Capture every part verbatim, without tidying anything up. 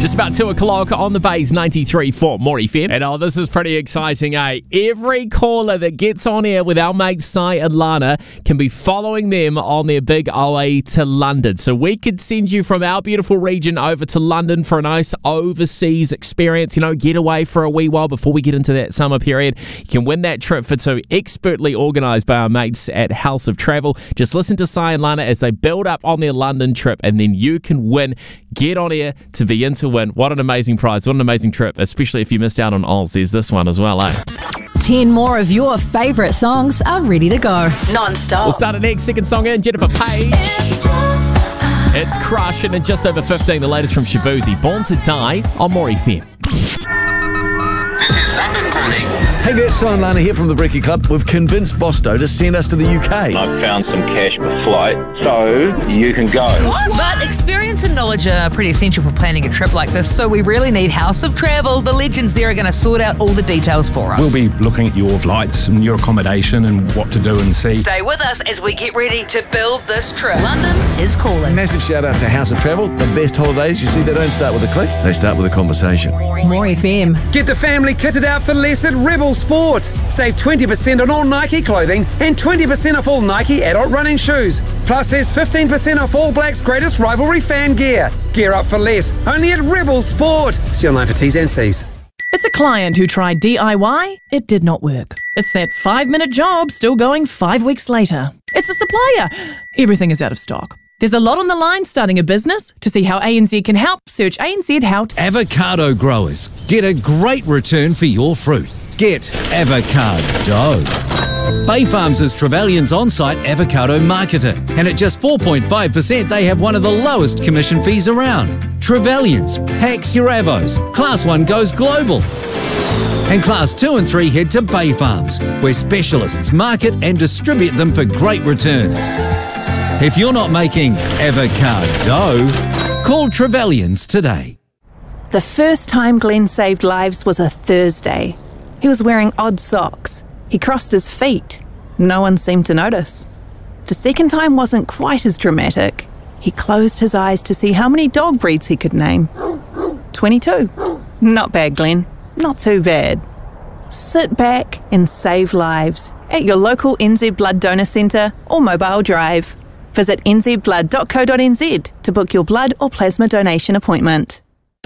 Just about two o'clock on the Bays ninety-three for More F M. And oh, this is pretty exciting, eh? Every caller that gets on air with our mates Sai and Lana can be following them on their big O A to London. So we could send you from our beautiful region over to London for a nice overseas experience, you know, get away for a wee while before we get into that summer period. You can win that trip for two, expertly organised by our mates at House of Travel. Just listen to Sai and Lana as they build up on their London trip, and then you can win. Get on air to be in to win. What an amazing prize. What an amazing trip, especially if you missed out on Oz. There's this one as well, eh? Ten more of your favourite songs are ready to go. Non-stop. We'll start our next second song in. Jennifer Page. It's Crush, and in just over fifteen, the latest from Shabuzi. Born to Die on More F M. Hey there, Sai and Lana here from the Brekkie Club. We've convinced Bosto to send us to the U K. I've found some cash per flight, so you can go. What? But experience and knowledge are pretty essential for planning a trip like this, so we really need House of Travel. The legends there are going to sort out all the details for us. We'll be looking at your flights and your accommodation and what to do and see. Stay with us as we get ready to build this trip. London is calling. Massive shout out to House of Travel. The best holidays. You see, they don't start with a click, they start with a conversation. More F M. Get the family kitted out for less at Rebel Sport. Save twenty percent on all Nike clothing and twenty percent off all Nike adult running shoes. Plus, there's fifteen percent off all Black's greatest rivalry fan gear. Gear up for less, only at Rebel Sport. See online for T's and C's. It's a client who tried D I Y. It did not work. It's that five-minute job still going five weeks later. It's a supplier. Everything is out of stock. There's a lot on the line starting a business. To see how A N Z can help, search A N Z How to... Avocado growers, get a great return for your fruit. Get Avocado. Bay Farms is Trevelyan's on-site avocado marketer, and at just four point five percent they have one of the lowest commission fees around. Trevelyan's packs your avos. Class one goes global. And Class two and three head to Bay Farms, where specialists market and distribute them for great returns. If you're not making avocado, call Trevelyan's today. The first time Glenn saved lives was a Thursday. He was wearing odd socks. He crossed his feet. No one seemed to notice. The second time wasn't quite as dramatic. He closed his eyes to see how many dog breeds he could name. twenty-two. Not bad, Glenn. Not too bad. Sit back and save lives at your local N Z Blood Donor Centre or Mobile Drive. Visit n z blood dot co dot n z to book your blood or plasma donation appointment.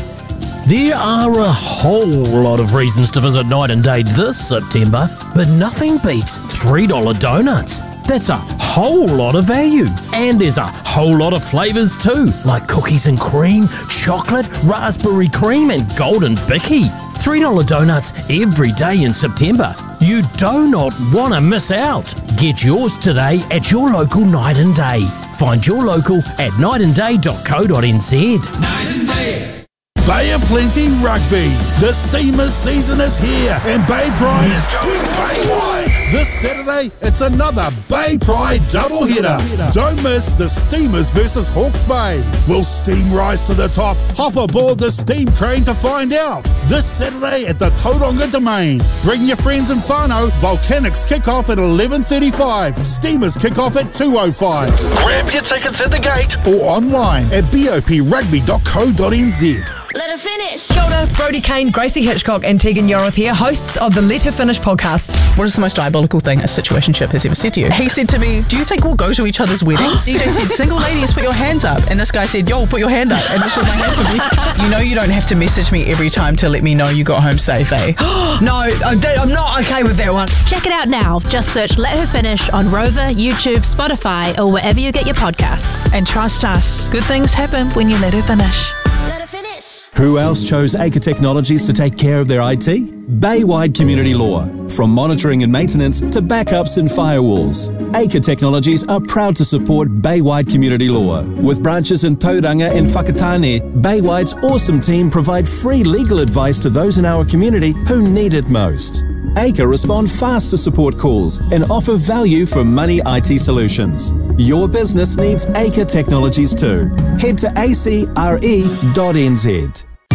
There are a whole lot of reasons to visit Night and Day this September, but nothing beats three dollar donuts. That's a whole lot of value. And there's a whole lot of flavours too, like cookies and cream, chocolate, raspberry cream and golden bicky. three dollar donuts every day in September. You do not want to miss out. Get yours today at your local Night and Day. Find your local at night and day dot co dot n z. Night and Day. Bay of Plenty Rugby. The Steamers season is here, and Bay Pride is going Bay-wide. This Saturday, it's another Bay Pride doubleheader. Don't miss the Steamers versus Hawke's Bay. Will Steam rise to the top? Hop aboard the Steam train to find out. This Saturday at the Tauranga Domain. Bring your friends and whānau. Volcanics kick off at eleven thirty-five. Steamers kick off at two oh five. Grab your tickets at the gate or online at b o p rugby dot co dot n z. Let her finish. Kia ora, Brodie Kane, Gracie Hitchcock and Tegan Yoroth here, hosts of the Let Her Finish podcast. What is the most diabolical thing a situationship has ever said to you? He said to me, do you think we'll go to each other's weddings? D J said, single ladies, put your hands up. And this guy said, yo, put your hand up. And lifted my hand for me. You know you don't have to message me every time to let me know you got home safe, eh? No, I'm not okay with that one. Check it out now. Just search Let Her Finish on Rover, YouTube, Spotify, or wherever you get your podcasts. And trust us, good things happen when you let her finish. Let her finish. Who else chose Acre Technologies to take care of their I T? Baywide Community Law. From monitoring and maintenance to backups and firewalls, Acre Technologies are proud to support Baywide Community Law. With branches in Tauranga and Whakatane, Baywide's awesome team provide free legal advice to those in our community who need it most. Acre respond fast to support calls and offer value for money I T solutions. Your business needs Acre Technologies too. Head to a c r e dot n z.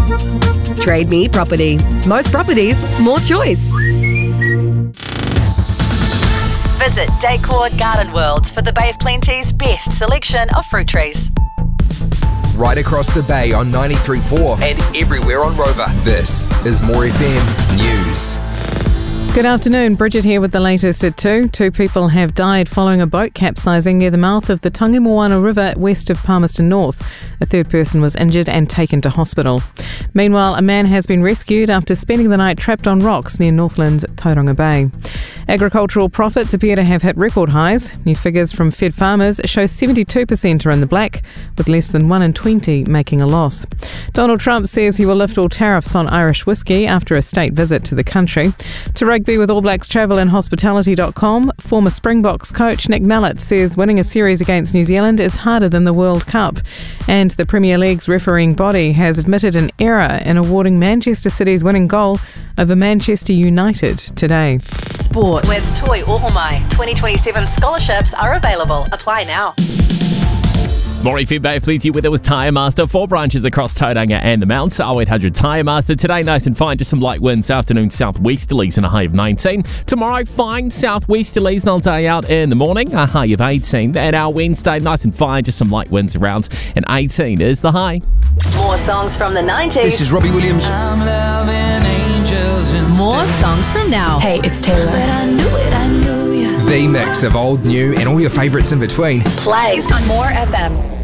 Trade Me Property. Most properties, more choice. Visit Decor Garden Worlds for the Bay of Plenty's best selection of fruit trees. right across the bay on ninety-three point four and everywhere on Rover. This is More F M News. Good afternoon, Bridget here with the latest at two. Two people have died following a boat capsizing near the mouth of the Tangamoana River west of Palmerston North. A third person was injured and taken to hospital. Meanwhile, a man has been rescued after spending the night trapped on rocks near Northland's Tauranga Bay. Agricultural profits appear to have hit record highs. New figures from Fed Farmers show seventy-two percent are in the black, with less than one in twenty making a loss. Donald Trump says he will lift all tariffs on Irish whiskey after a state visit to the country. To rugby with All Blacks Travel and Hospitality dot com, former Springboks coach Nick Mallett says winning a series against New Zealand is harder than the World Cup. And the Premier League's refereeing body has admitted an error in awarding Manchester City's winning goal over Manchester United today. Sport with Toi Ohomai. twenty twenty-seven scholarships are available. Apply now. More F M Bay Fleecy weather with Tyre Master. Four branches across Tauranga and the Mounts. oh eight hundred Tyre Master. Today nice and fine, just some light winds. Afternoon southwesterlies and a high of nineteen. Tomorrow fine southwesterlies and all day out in the morning. A high of eighteen. And our Wednesday nice and fine, just some light winds around. And eighteen is the high. More songs from the nineties. This is Robbie Williams. I'm loving angels and more songs from now. Hey, it's Taylor. But I knew it, I knew you. The mix of old, new, and all your favourites in between. Plays on More F M.